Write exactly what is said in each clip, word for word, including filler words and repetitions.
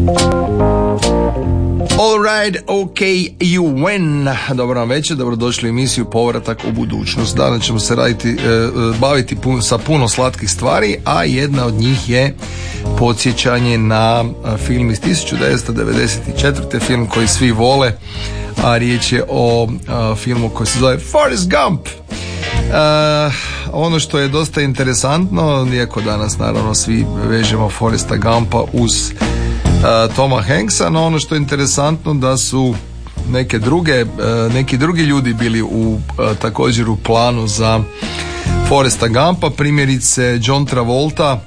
All right, ok, you win. Dobro vam večer, dobrodošli u emisiju Povratak u budućnost. Danas ćemo se raditi, e, baviti pun, sa puno slatkih stvari, a jedna od njih je podsjećanje na film iz tisuću devetsto devedeset četvrte. film koji svi vole, a riječ je o a, filmu koji se zove Forrest Gump. Uh, ono što je dosta interesantno, iako danas naravno svi vežemo Forresta Gumpa uz uh, Toma Hanksa, no ono što je interesantno da su neke druge, uh, neki drugi ljudi bili u, uh, također u planu za Forresta Gumpa. Primjerice John Travolta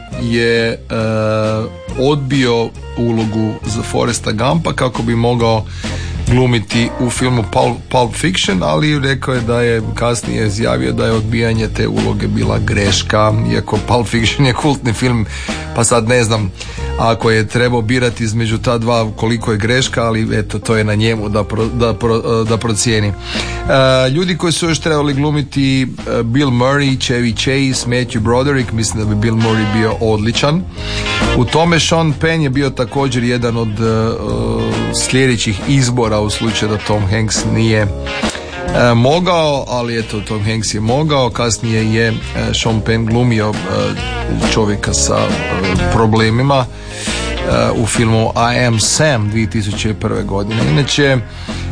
je uh, odbio ulogu za Forresta Gumpa kako bi mogao glumiti u filmu Pulp, Pulp Fiction, ali rekao je da je kasnije izjavio da je odbijanje te uloge bila greška, iako Pulp Fiction je kultni film, pa sad ne znam ako je trebao birati između ta dva koliko je greška, ali eto, to je na njemu da, pro, da, pro, da procijeni. Uh, ljudi koji su još trebali glumiti uh, Bill Murray, Chevy Chase, Matthew Broderick, mislim da bi Bill Murray bio odličan u tome. Sean Penn je bio također jedan od uh, sljedećih izbora u slučaju da Tom Hanks nije e, mogao, ali eto, Tom Hanks je mogao. Kasnije je e, Sean Penn glumio e, čovjeka sa e, problemima e, u filmu I Am Sam dvije tisuće prve. godine. Inače, e,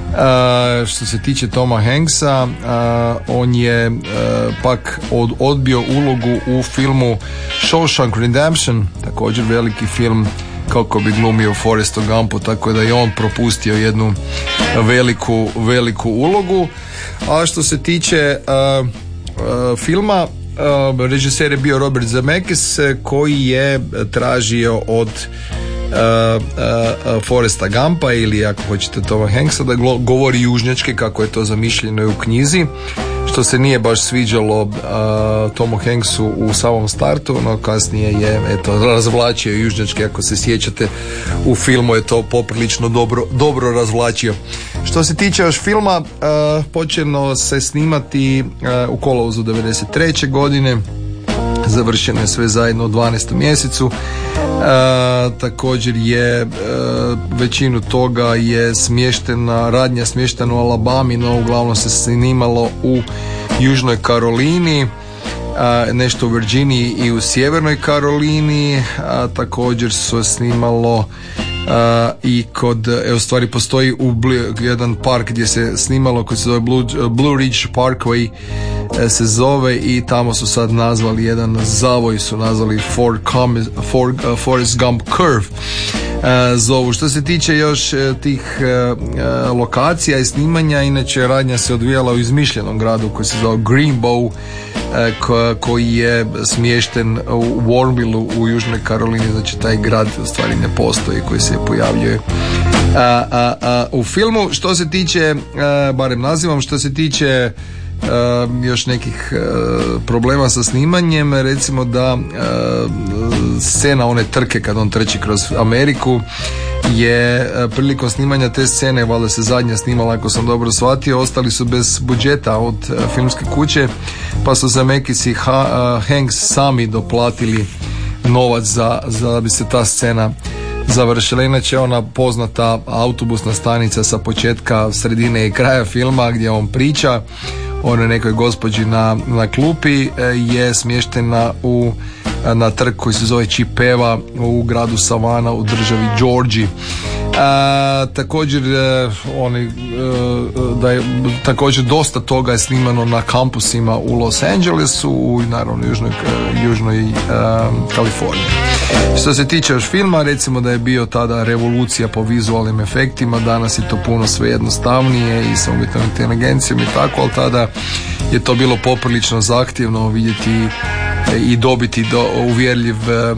što se tiče Toma Hanksa, e, on je e, pak od, odbio ulogu u filmu Shawshank Redemption, također veliki film, kako bi glumio Forrestu Gumpu, tako da je on propustio jednu veliku, veliku ulogu. A što se tiče uh, uh, filma, uh, režiser je bio Robert Zemeckis, koji je tražio od uh, uh, Forresta Gumpa, ili ako hoćete Toma Hanksa, da govori južnjački kako je to zamišljeno i u knjizi, što se nije baš sviđalo uh, Tomu Hanksu u samom startu, no kasnije je eto razvlačio južnjački, ako se sjećate, u filmu je to poprilično dobro, dobro razvlačio. Što se tiče još filma, uh, počelo se snimati uh, u kolovozu devedeset treće. godine, završeno je sve zajedno u dvanaestom mjesecu. E, također je e, većinu toga je smještena, radnja smještena u Alabami, no uglavnom se snimalo u Južnoj Karolini, e, nešto u Virginiji i u Sjevernoj Karolini. A također se snimalo Uh, i kod, evo, u stvari postoji u Blue, jedan park gdje se snimalo koji se zove Blue, Blue Ridge Parkway uh, se zove, i tamo su sad nazvali jedan zavoj, su nazvali Ford Com, Ford, uh, Forrest Gump Curve uh, zovu. Što se tiče još uh, tih uh, uh, lokacija i snimanja, inače radnja se odvijala u izmišljenom gradu koji se zove Greenbow, uh, ko, koji je smješten u Warnvilleu u Južnoj Karolini. Znači taj grad u stvari ne postoji, koji se pojavljuje a, a, a, u filmu. Što se tiče, a, barem nazivom, što se tiče a, još nekih a, problema sa snimanjem, recimo da a, scena one trke kad on trči kroz Ameriku je a, prilikom snimanja te scene, valjda se zadnja snimala, ako sam dobro shvatio, ostali su bez budžeta od a, filmske kuće, pa su Zemeckis i ha, a, Hanks sami doplatili novac za, za da bi se ta scena završila. Inače, ona poznata autobusna stanica sa početka, sredine i kraja filma gdje on priča o nekoj gospođi na, na klupi je smještena u, na trg koji se zove Chippewa u gradu Savannah u državi Georgiji. A, također oni, da je također dosta toga je snimano na kampusima u Los Angelesu, u naravno južnoj, južnoj a, Kaliforniji. Što se tiče još filma, recimo da je bio tada revolucija po vizualnim efektima, danas je to puno sve jednostavnije i sa umjetnom inteligencijom i tako, ali tada je to bilo poprilično zahtjevno vidjeti i dobiti do, uvjerljiv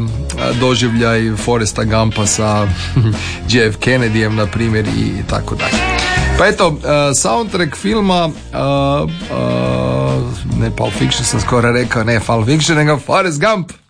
doživljaj Forresta Gumpa sa J F Kennedyjem, na primjer, i tako dalje. Pa eto, uh, soundtrack filma uh, uh, ne Pulp Fiction sam skoro rekao, ne Pulp Fiction, nego Forrest Gump.